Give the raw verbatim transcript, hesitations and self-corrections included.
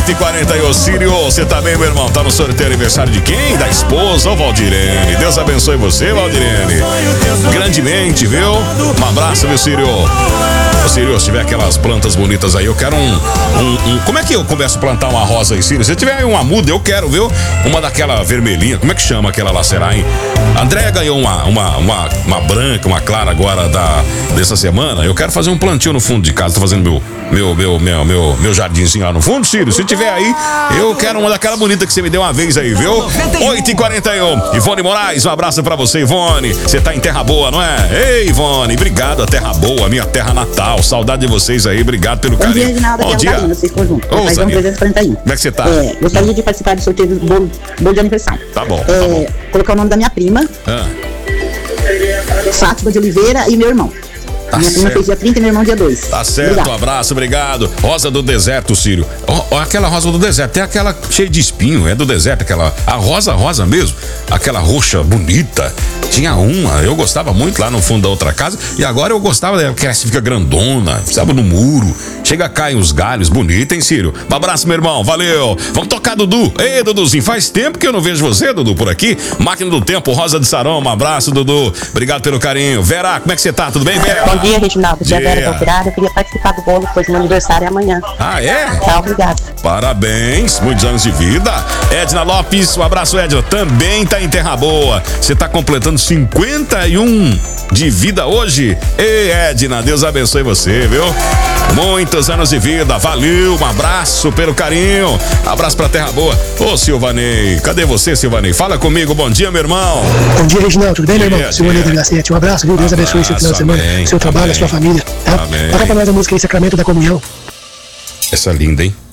oito e quarenta e um, Sírio, você tá bem, meu irmão? Tá no sorteio aniversário de quem? Da esposa, ô Valdirene. Deus abençoe você, Valdirene. Grandemente, viu? Um abraço, meu Sírio. Ô Sírio, se tiver aquelas plantas bonitas aí, eu quero um, um, um... Como é que eu começo a plantar uma rosa aí, Sírio? Se tiver aí uma muda, eu quero, viu? Uma daquela vermelhinha, como é que chama aquela lá, será, hein? A Andréia ganhou uma, uma, uma, uma branca, uma clara agora da, dessa semana. Eu quero fazer um plantio no fundo de casa, tô fazendo meu, meu, meu, meu, meu, meu jardinzinho lá no fundo, Sírio. Se tiver aí, eu quero uma daquela bonita que você me deu uma vez aí, viu? oito e quarenta e um, Ivone Moraes, um abraço pra você, Ivone. Você tá em Terra Boa, não é? Ei, Ivone, obrigado a Terra Boa, minha terra natal. Saudade de vocês aí, obrigado pelo carinho. Bom dia, Reginaldo. Bom dia. Carinho, vocês foram juntos. Ô, Faz um trezentos e quarenta e um. Como é que você tá? É, gostaria de participar do sorteio do bolo, bolo de aniversário. Tá bom, É, tá bom. Colocar o nome da minha prima, Ah, Fátima de Oliveira, e meu irmão. Tá minha prima certo. fez dia trinta e meu irmão dia dois. tá certo, Obrigado. um abraço, obrigado. Rosa do deserto, Sírio. Ó, ó, aquela rosa do deserto, tem aquela cheia de espinho, é do deserto, aquela. A rosa, rosa mesmo, aquela roxa bonita. Tinha uma, eu gostava muito lá no fundo da outra casa, e agora eu gostava dela, que essa fica grandona, sabe, no muro. Chega, cai os galhos, bonita, hein, Sírio? Um abraço, meu irmão, valeu. Vamos tocar, Dudu. Ei, Duduzinho, faz tempo que eu não vejo você, Dudu, por aqui. Máquina do Tempo, Rosa de Saron, um abraço, Dudu. Obrigado pelo carinho. Vera, como é que você tá? Tudo bem, Vera? Bom dia, Reginaldo. Dia Dia. Vera Valpirada. Eu queria participar do bolo, pois meu aniversário é amanhã. Ah, é? Tá, obrigado. Parabéns, muitos anos de vida. Edna Lopes, um abraço, Edna. Também tá em Terra Boa. Você tá completando cinquenta e um de vida hoje. Ei, Edna, Deus abençoe você, viu? Muitos anos de vida, valeu, um abraço pelo carinho. Abraço pra Terra Boa. Ô, Silvanei, cadê você, Silvanei? Fala comigo, bom dia, meu irmão. Bom dia, Reginaldo. Tudo bem, meu irmão? Dia, Silvanei dia. da Gacete. Um abraço, viu? Deus abençoe seu final de semana, Amém, seu trabalho, amém. a sua família. Tá? Amém. Toca pra nós a música aí, Sacramento da Comunhão. Essa é linda, hein?